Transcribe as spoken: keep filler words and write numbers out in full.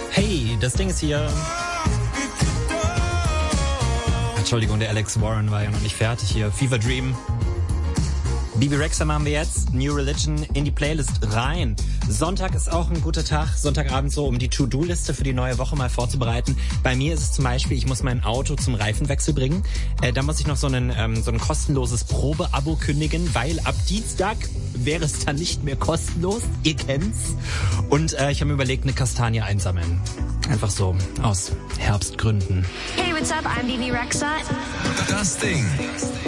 Hey, das Ding ist hier. Entschuldigung, der Alex Warren war ja noch nicht fertig hier. Fever Dream. Bebe Rexha machen wir jetzt. New Religion in die Playlist rein. Sonntag ist auch ein guter Tag. Sonntagabend so, um die To-Do-Liste für die neue Woche mal vorzubereiten. Bei mir ist es zum Beispiel, ich muss mein Auto zum Reifenwechsel bringen. Äh, da muss ich noch so, einen, ähm, so ein kostenloses Probeabo kündigen, weil ab Dienstag wäre es dann nicht mehr kostenlos. Ihr kennt's. Und äh, ich habe mir überlegt, eine Kastanie einsammeln. Einfach so, aus Herbstgründen. Hey, what's up? I'm Bebe Rexha. Das Ding.